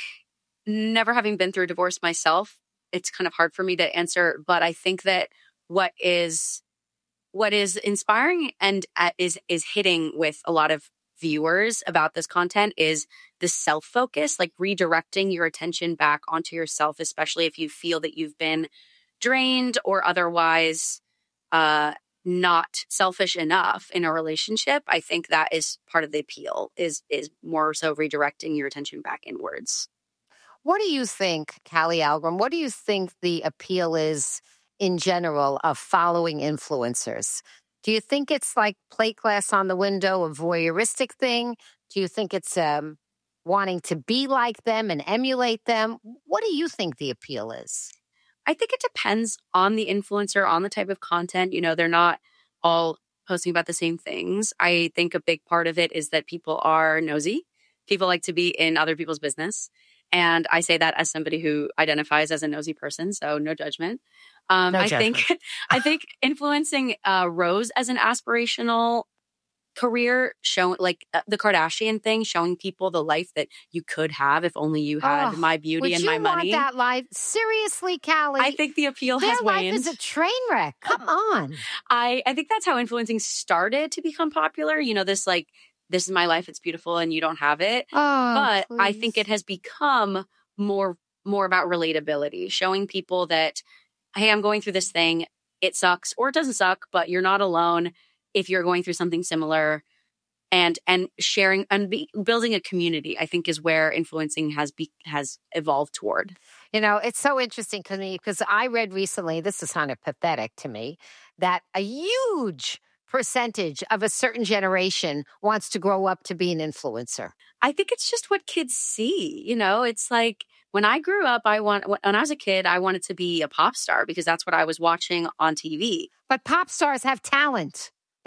never having been through a divorce myself, it's kind of hard for me to answer. But I think that what is what is inspiring and uh, is is hitting with a lot of viewers about this content is the self-focus, like redirecting your attention back onto yourself, especially if you feel that you've been drained or otherwise uh, not selfish enough in a relationship. I think that is part of the appeal, is is more so redirecting your attention back inwards. What do you think, Callie Algram, what do you think the appeal is in general of following influencers? Do you think it's like plate glass on the window, a voyeuristic thing? Do you think it's um, wanting to be like them and emulate them? What do you think the appeal is? I think it depends on the influencer, on the type of content. You know, they're not all posting about the same things. I think a big part of it is that people are nosy. People like to be in other people's business. And I say that as somebody who identifies as a nosy person, so no judgment. Um, No I judgment. think I think influencing uh, Rose as an aspirational career, showing like uh, the Kardashian thing, showing people the life that you could have if only you had Oh, my beauty would and you my money. want that life? Seriously, Callie. I think the appeal Their has life waned. is a train wreck. Come on. I, I think that's how influencing started to become popular. You know, this like, this is my life, it's beautiful, and you don't have it. Oh, but I please. think it has become more more about relatability, showing people that, hey, I'm going through this thing. It sucks, or it doesn't suck, but you're not alone if you're going through something similar. And and sharing and be, building a community, I think, is where influencing has be, has evolved toward. You know, it's so interesting to me because I read recently, this is kind of pathetic to me, that a huge percentage of a certain generation wants to grow up to be an influencer. I think it's just what kids see. You know, it's like when I grew up, I want when I was a kid, I wanted to be a pop star because that's what I was watching on T V. But pop stars have talent.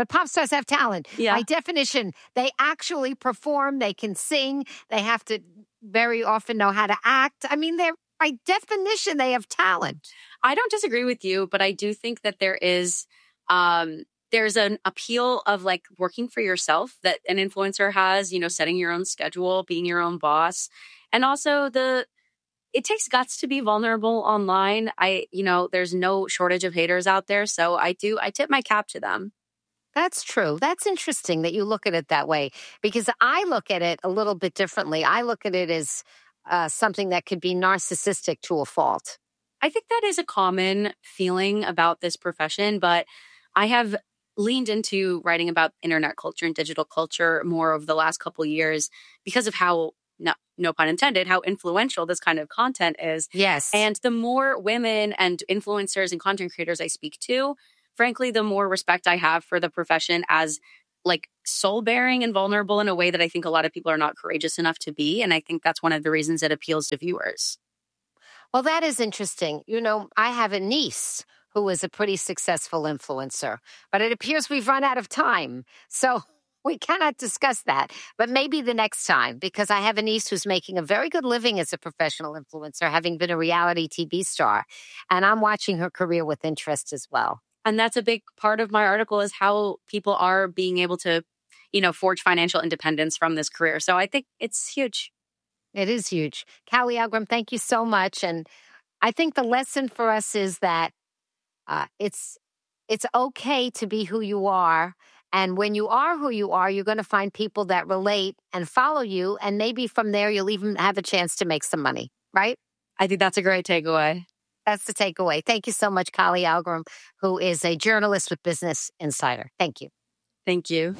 But pop stars have talent. Yeah. By definition, they actually perform. They can sing. They have to very often know how to act. I mean, they're by definition, they have talent. I don't disagree with you, but I do think that there is, um, there's an appeal of like working for yourself that an influencer has, you know, setting your own schedule, being your own boss. And also the, it takes guts to be vulnerable online. I, you know, there's no shortage of haters out there. So I do, I tip my cap to them. That's true. That's interesting that you look at it that way, because I look at it a little bit differently. I look at it as uh, something that could be narcissistic to a fault. I think that is a common feeling about this profession, but I have leaned into writing about internet culture and digital culture more over the last couple of years because of how, no, no pun intended, how influential this kind of content is. Yes. And the more women and influencers and content creators I speak to, frankly, the more respect I have for the profession as like soul bearing and vulnerable in a way that I think a lot of people are not courageous enough to be. And I think that's one of the reasons it appeals to viewers. Well, that is interesting. You know, I have a niece who is a pretty successful influencer, but it appears we've run out of time. So we cannot discuss that, but maybe the next time, because I have a niece who's making a very good living as a professional influencer, having been a reality T V star. And I'm watching her career with interest as well. And that's a big part of my article is how people are being able to, you know, forge financial independence from this career. So I think it's huge. It is huge. Callie Algram, thank you so much. And I think the lesson for us is that uh, it's it's okay to be who you are. And when you are who you are, you're going to find people that relate and follow you. And maybe from there, you'll even have a chance to make some money, right? I think that's a great takeaway. That's the takeaway. Thank you so much, Callie Algram, who is a journalist with Business Insider. Thank you. Thank you.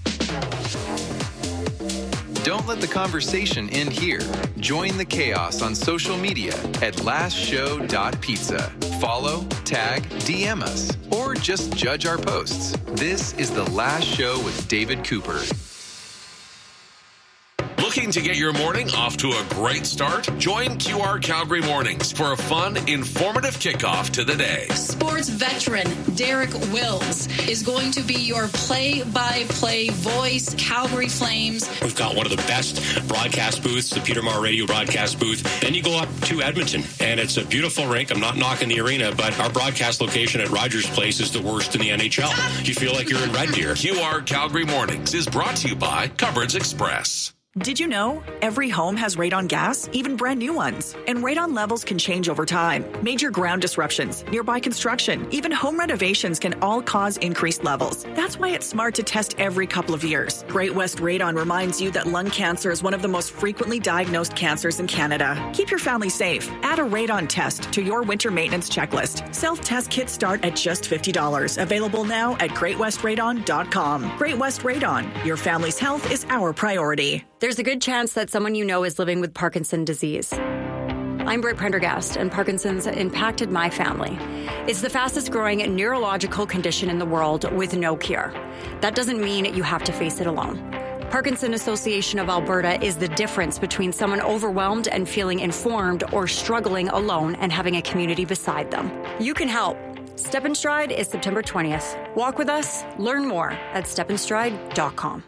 Don't let the conversation end here. Join the chaos on social media at last show dot pizza. Follow, tag, D M us, or just judge our posts. This is The Last Show with David Cooper. Looking to get your morning off to a great start? Join Q R Calgary Mornings for a fun, informative kickoff to the day. Sports veteran Derek Wills is going to be your play-by-play voice, Calgary Flames. We've got one of the best broadcast booths, the Peter Maher Radio broadcast booth. Then you go up to Edmonton, and it's a beautiful rink. I'm not knocking the arena, but our broadcast location at Rogers Place is the worst in the N H L. You feel like you're in Red Deer. Q R Calgary Mornings is brought to you by Cupboards Express. Did you know every home has radon gas, even brand new ones? And radon levels can change over time. Major ground disruptions, nearby construction, even home renovations can all cause increased levels. That's why it's smart to test every couple of years. Great West Radon reminds you that lung cancer is one of the most frequently diagnosed cancers in Canada. Keep your family safe. Add a radon test to your winter maintenance checklist. Self-test kits start at just fifty dollars. Available now at great west radon dot com. Great West Radon. Your family's health is our priority. There's a good chance that someone you know is living with Parkinson's disease. I'm Britt Prendergast, and Parkinson's impacted my family. It's the fastest growing neurological condition in the world with no cure. That doesn't mean you have to face it alone. Parkinson Association of Alberta is the difference between someone overwhelmed and feeling informed or struggling alone and having a community beside them. You can help. Step in Stride is September twentieth. Walk with us. Learn more at step in stride dot com.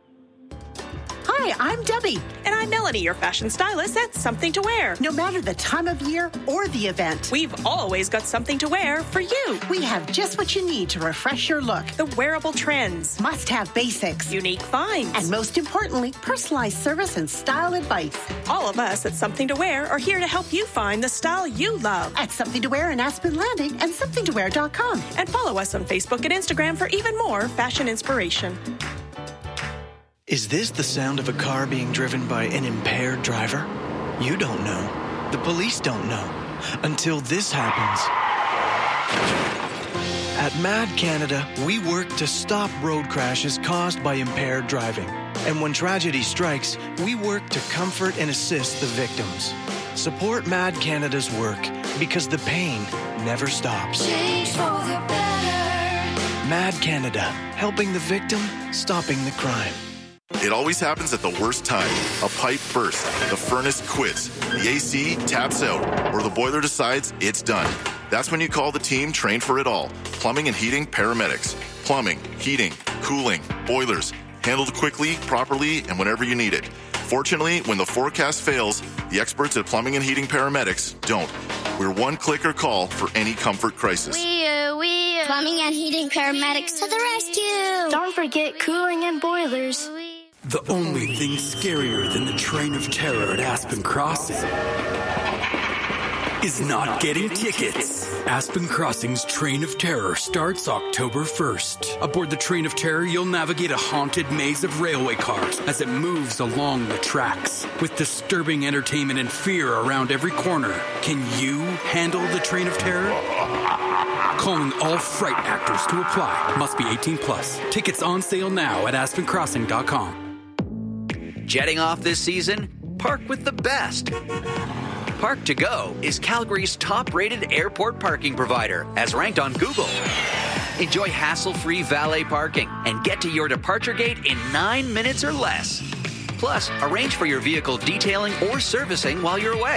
Hi, I'm Debbie. And I'm Melanie, your fashion stylist at Something to Wear. No matter the time of year or the event, we've always got something to wear for you. We have just what you need to refresh your look. The wearable trends. Must-have basics. Unique finds. And most importantly, personalized service and style advice. All of us at Something to Wear are here to help you find the style you love. At Something to Wear in Aspen Landing and something to wear dot com. And follow us on Facebook and Instagram for even more fashion inspiration. Is this the sound of a car being driven by an impaired driver? You don't know. The police don't know. Until this happens. At Mad Canada, we work to stop road crashes caused by impaired driving. And when tragedy strikes, we work to comfort and assist the victims. Support Mad Canada's work because the pain never stops. Change for the better. Mad Canada, helping the victim, stopping the crime. It always happens at the worst time. A pipe bursts, the furnace quits, the A C taps out, or the boiler decides it's done. That's when you call the team trained for it all. Plumbing and heating paramedics. Plumbing, heating, cooling, boilers, handled quickly, properly, and whenever you need it. Fortunately, when the forecast fails, the experts at Plumbing and Heating Paramedics don't. We're one clicker call for any comfort crisis. We, uh, we, uh, Plumbing and Heating Paramedics to the rescue. Don't forget cooling and boilers. The only thing scarier than the train of terror at Aspen Crossing is not getting tickets. Aspen Crossing's Train of Terror starts October first. Aboard the Train of Terror, you'll navigate a haunted maze of railway cars as it moves along the tracks. With disturbing entertainment and fear around every corner, can you handle the Train of Terror? Calling all fright actors to apply. Must be eighteen plus. Tickets on sale now at aspen crossing dot com. Jetting off this season? Park with the best. Park to Go is Calgary's top-rated airport parking provider, as ranked on Google. Enjoy hassle-free valet parking and get to your departure gate in nine minutes or less. Plus, arrange for your vehicle detailing or servicing while you're away.